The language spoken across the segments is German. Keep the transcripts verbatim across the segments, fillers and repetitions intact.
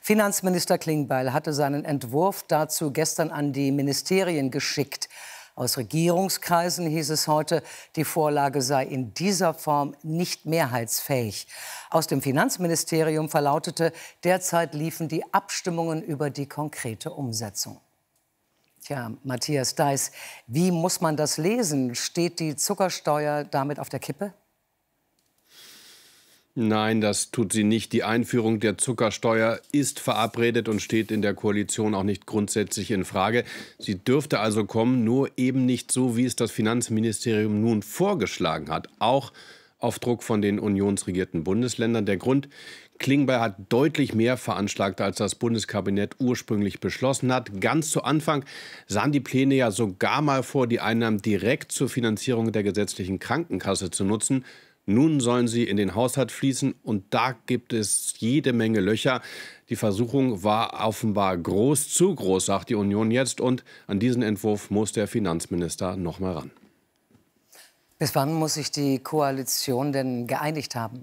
Finanzminister Klingbeil hatte seinen Entwurf dazu gestern an die Ministerien geschickt. Aus Regierungskreisen hieß es heute, die Vorlage sei in dieser Form nicht mehrheitsfähig. Aus dem Finanzministerium verlautete, derzeit liefen die Abstimmungen über die konkrete Umsetzung. Tja, Matthias Deiß, wie muss man das lesen? Steht die Zuckersteuer damit auf der Kippe? Nein, das tut sie nicht. Die Einführung der Zuckersteuer ist verabredet und steht in der Koalition auch nicht grundsätzlich in Frage. Sie dürfte also kommen, nur eben nicht so, wie es das Finanzministerium nun vorgeschlagen hat. Auch auf Druck von den unionsregierten Bundesländern. Der Grund: Klingbeil hat deutlich mehr veranschlagt, als das Bundeskabinett ursprünglich beschlossen hat. Ganz zu Anfang sahen die Pläne ja sogar mal vor, die Einnahmen direkt zur Finanzierung der gesetzlichen Krankenkasse zu nutzen. Nun sollen sie in den Haushalt fließen, und da gibt es jede Menge Löcher. Die Versuchung war offenbar groß, zu groß, sagt die Union jetzt. Und an diesen Entwurf muss der Finanzminister noch mal ran. Bis wann muss sich die Koalition denn geeinigt haben?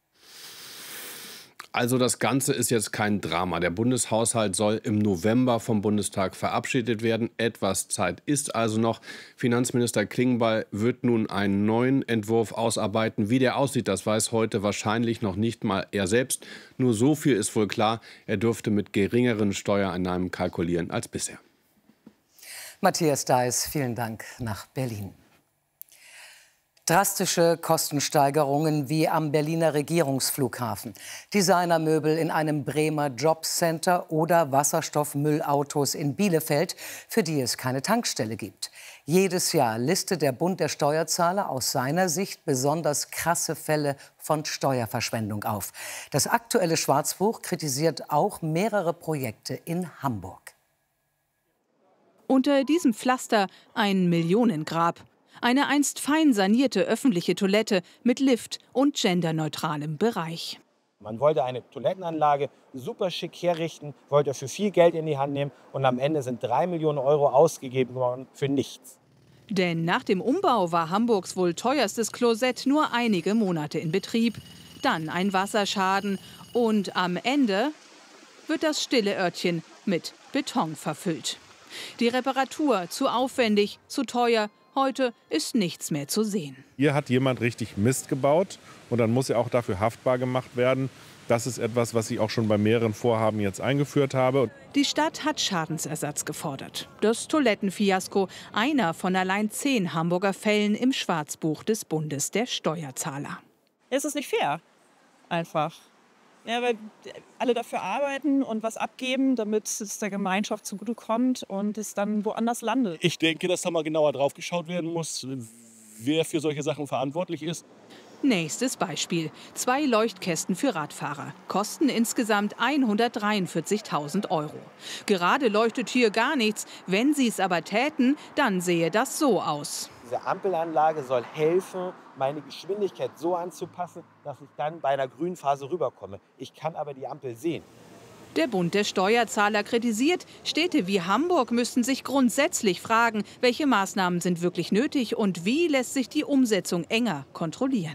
Also das Ganze ist jetzt kein Drama. Der Bundeshaushalt soll im November vom Bundestag verabschiedet werden. Etwas Zeit ist also noch. Finanzminister Klingbeil wird nun einen neuen Entwurf ausarbeiten. Wie der aussieht, das weiß heute wahrscheinlich noch nicht mal er selbst. Nur so viel ist wohl klar: Er dürfte mit geringeren Steuereinnahmen kalkulieren als bisher. Matthias Deiß, vielen Dank nach Berlin. Drastische Kostensteigerungen wie am Berliner Regierungsflughafen, Designermöbel in einem Bremer Jobcenter oder Wasserstoffmüllautos in Bielefeld, für die es keine Tankstelle gibt. Jedes Jahr listet der Bund der Steuerzahler aus seiner Sicht besonders krasse Fälle von Steuerverschwendung auf. Das aktuelle Schwarzbuch kritisiert auch mehrere Projekte in Hamburg. Unter diesem Pflaster ein Millionengrab. Eine einst fein sanierte öffentliche Toilette mit Lift und genderneutralem Bereich. Man wollte eine Toilettenanlage super schick herrichten, wollte für viel Geld in die Hand nehmen, und am Ende sind drei Millionen Euro ausgegeben worden für nichts. Denn nach dem Umbau war Hamburgs wohl teuerstes Klosett nur einige Monate in Betrieb. Dann ein Wasserschaden und am Ende wird das stille Örtchen mit Beton verfüllt. Die Reparatur zu aufwendig, zu teuer. Heute ist nichts mehr zu sehen. Hier hat jemand richtig Mist gebaut, und dann muss er auch dafür haftbar gemacht werden. Das ist etwas, was ich auch schon bei mehreren Vorhaben jetzt eingeführt habe. Die Stadt hat Schadensersatz gefordert. Das Toilettenfiasko, einer von allein zehn Hamburger Fällen im Schwarzbuch des Bundes der Steuerzahler. Es ist nicht fair, einfach. Ja, weil alle dafür arbeiten und was abgeben, damit es der Gemeinschaft zugutekommt und es dann woanders landet. Ich denke, dass da mal genauer drauf geschaut werden muss, wer für solche Sachen verantwortlich ist. Nächstes Beispiel. Zwei Leuchtkästen für Radfahrer. Kosten insgesamt hundertdreiundvierzigtausend Euro. Gerade leuchtet hier gar nichts. Wenn sie es aber täten, dann sähe das so aus. Diese Ampelanlage soll helfen, meine Geschwindigkeit so anzupassen, dass ich dann bei einer grünen Phase rüberkomme. Ich kann aber die Ampel sehen. Der Bund der Steuerzahler kritisiert, Städte wie Hamburg müssten sich grundsätzlich fragen, welche Maßnahmen sind wirklich nötig und wie lässt sich die Umsetzung enger kontrollieren.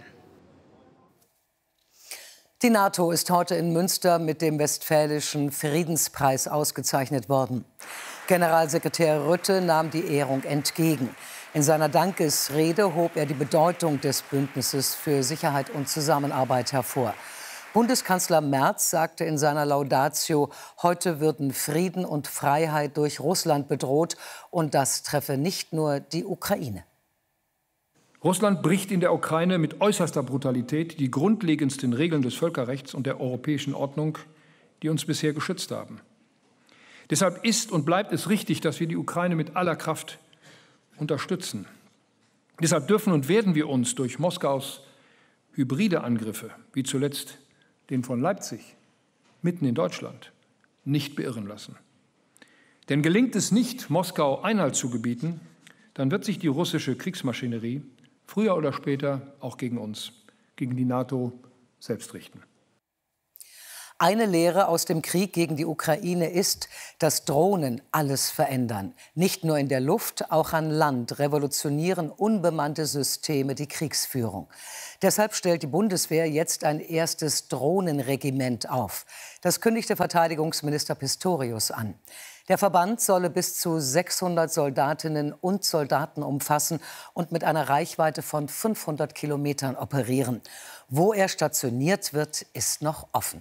Die NATO ist heute in Münster mit dem Westfälischen Friedenspreis ausgezeichnet worden. Generalsekretär Rutte nahm die Ehrung entgegen. In seiner Dankesrede hob er die Bedeutung des Bündnisses für Sicherheit und Zusammenarbeit hervor. Bundeskanzler Merz sagte in seiner Laudatio, heute würden Frieden und Freiheit durch Russland bedroht, und das treffe nicht nur die Ukraine. Russland bricht in der Ukraine mit äußerster Brutalität die grundlegendsten Regeln des Völkerrechts und der europäischen Ordnung, die uns bisher geschützt haben. Deshalb ist und bleibt es richtig, dass wir die Ukraine mit aller Kraft unterstützen. Deshalb dürfen und werden wir uns durch Moskaus hybride Angriffe, wie zuletzt den von Leipzig, mitten in Deutschland, nicht beirren lassen. Denn gelingt es nicht, Moskau Einhalt zu gebieten, dann wird sich die russische Kriegsmaschinerie früher oder später auch gegen uns, gegen die NATO selbst richten. Eine Lehre aus dem Krieg gegen die Ukraine ist, dass Drohnen alles verändern. Nicht nur in der Luft, auch an Land revolutionieren unbemannte Systeme die Kriegsführung. Deshalb stellt die Bundeswehr jetzt ein erstes Drohnenregiment auf. Das kündigte Verteidigungsminister Pistorius an. Der Verband solle bis zu sechshundert Soldatinnen und Soldaten umfassen und mit einer Reichweite von fünfhundert Kilometern operieren. Wo er stationiert wird, ist noch offen.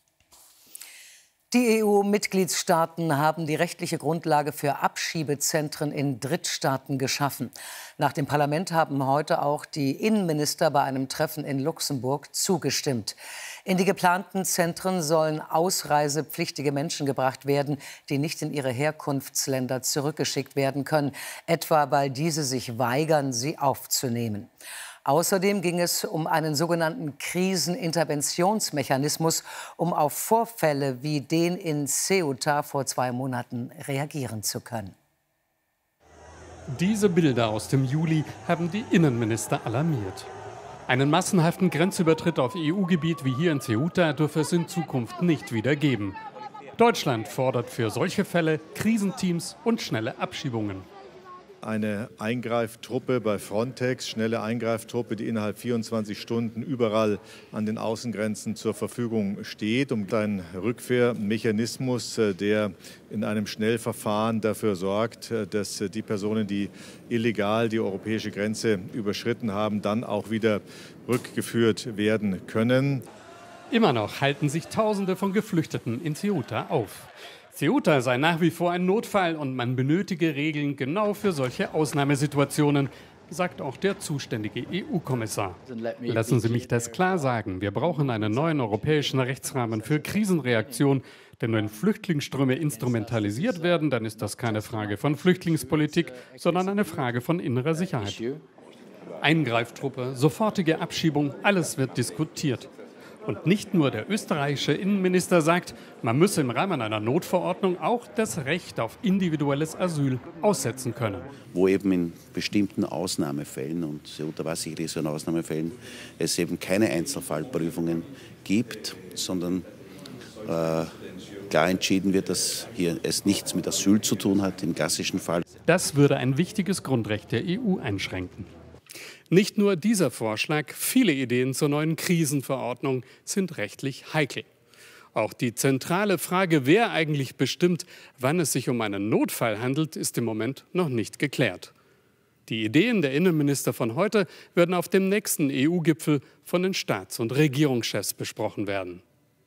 Die E U-Mitgliedstaaten haben die rechtliche Grundlage für Abschiebezentren in Drittstaaten geschaffen. Nach dem Parlament haben heute auch die Innenminister bei einem Treffen in Luxemburg zugestimmt. In die geplanten Zentren sollen ausreisepflichtige Menschen gebracht werden, die nicht in ihre Herkunftsländer zurückgeschickt werden können, etwa weil diese sich weigern, sie aufzunehmen. Außerdem ging es um einen sogenannten Kriseninterventionsmechanismus, um auf Vorfälle wie den in Ceuta vor zwei Monaten reagieren zu können. Diese Bilder aus dem Juli haben die Innenminister alarmiert. Einen massenhaften Grenzübertritt auf E U-Gebiet wie hier in Ceuta dürfe es in Zukunft nicht wieder geben. Deutschland fordert für solche Fälle Krisenteams und schnelle Abschiebungen. Eine Eingreiftruppe bei Frontex, schnelle Eingreiftruppe, die innerhalb vierundzwanzig Stunden überall an den Außengrenzen zur Verfügung steht, um einen Rückkehrmechanismus, der in einem Schnellverfahren dafür sorgt, dass die Personen, die illegal die europäische Grenze überschritten haben, dann auch wieder rückgeführt werden können. Immer noch halten sich Tausende von Geflüchteten in Ceuta auf. Ceuta sei nach wie vor ein Notfall und man benötige Regeln genau für solche Ausnahmesituationen, sagt auch der zuständige E U-Kommissar. Lassen Sie mich das klar sagen. Wir brauchen einen neuen europäischen Rechtsrahmen für Krisenreaktion. Denn wenn Flüchtlingsströme instrumentalisiert werden, dann ist das keine Frage von Flüchtlingspolitik, sondern eine Frage von innerer Sicherheit. Eingreiftruppe, sofortige Abschiebung, alles wird diskutiert. Und nicht nur der österreichische Innenminister sagt, man müsse im Rahmen einer Notverordnung auch das Recht auf individuelles Asyl aussetzen können. Wo eben in bestimmten Ausnahmefällen, und Ceuta war sicherlich so in Ausnahmefällen, es eben keine Einzelfallprüfungen gibt, sondern äh, klar entschieden wird, dass hier es nichts mit Asyl zu tun hat, im klassischen Fall. Das würde ein wichtiges Grundrecht der E U einschränken. Nicht nur dieser Vorschlag, viele Ideen zur neuen Krisenverordnung sind rechtlich heikel. Auch die zentrale Frage, wer eigentlich bestimmt, wann es sich um einen Notfall handelt, ist im Moment noch nicht geklärt. Die Ideen der Innenminister von heute werden auf dem nächsten E U-Gipfel von den Staats- und Regierungschefs besprochen werden.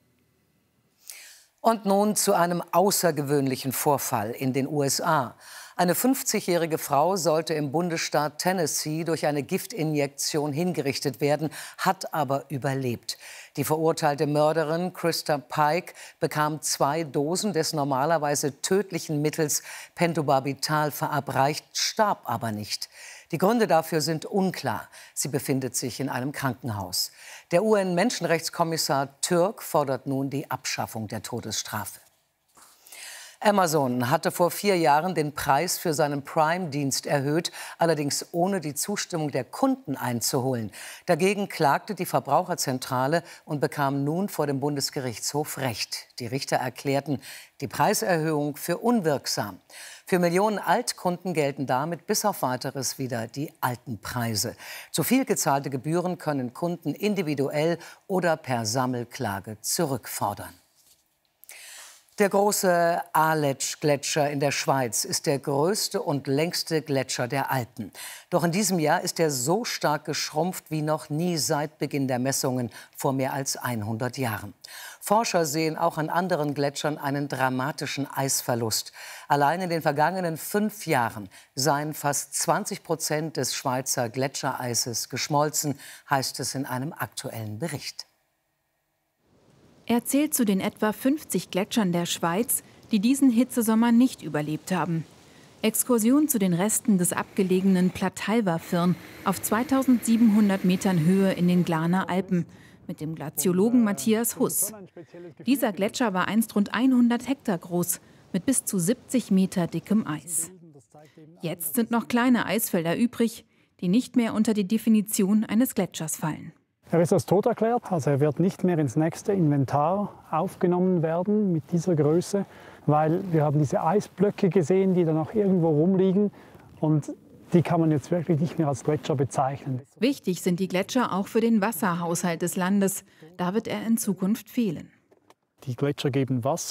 Und nun zu einem außergewöhnlichen Vorfall in den U S A. Eine fünfzigjährige Frau sollte im Bundesstaat Tennessee durch eine Giftinjektion hingerichtet werden, hat aber überlebt. Die verurteilte Mörderin Krista Pike bekam zwei Dosen des normalerweise tödlichen Mittels Pentobarbital verabreicht, starb aber nicht. Die Gründe dafür sind unklar. Sie befindet sich in einem Krankenhaus. Der U N-Menschenrechtskommissar Türk fordert nun die Abschaffung der Todesstrafe. Amazon hatte vor vier Jahren den Preis für seinen Prime-Dienst erhöht, allerdings ohne die Zustimmung der Kunden einzuholen. Dagegen klagte die Verbraucherzentrale und bekam nun vor dem Bundesgerichtshof Recht. Die Richter erklärten die Preiserhöhung für unwirksam. Für Millionen Altkunden gelten damit bis auf Weiteres wieder die alten Preise. Zu viel gezahlte Gebühren können Kunden individuell oder per Sammelklage zurückfordern. Der große Aletsch-Gletscher in der Schweiz ist der größte und längste Gletscher der Alpen. Doch in diesem Jahr ist er so stark geschrumpft wie noch nie seit Beginn der Messungen vor mehr als hundert Jahren. Forscher sehen auch an anderen Gletschern einen dramatischen Eisverlust. Allein in den vergangenen fünf Jahren seien fast zwanzig Prozent des Schweizer Gletschereises geschmolzen, heißt es in einem aktuellen Bericht. Er zählt zu den etwa fünfzig Gletschern der Schweiz, die diesen Hitzesommer nicht überlebt haben. Exkursion zu den Resten des abgelegenen Plattalva-Firn auf zweitausendsiebenhundert Metern Höhe in den Glarner Alpen mit dem Glaziologen Matthias Huss. Dieser Gletscher war einst rund hundert Hektar groß, mit bis zu siebzig Meter dickem Eis. Jetzt sind noch kleine Eisfelder übrig, die nicht mehr unter die Definition eines Gletschers fallen. Er ist als tot erklärt, also er wird nicht mehr ins nächste Inventar aufgenommen werden mit dieser Größe, weil wir haben diese Eisblöcke gesehen, die dann auch irgendwo rumliegen und die kann man jetzt wirklich nicht mehr als Gletscher bezeichnen. Wichtig sind die Gletscher auch für den Wasserhaushalt des Landes. Da wird er in Zukunft fehlen. Die Gletscher geben Wasser.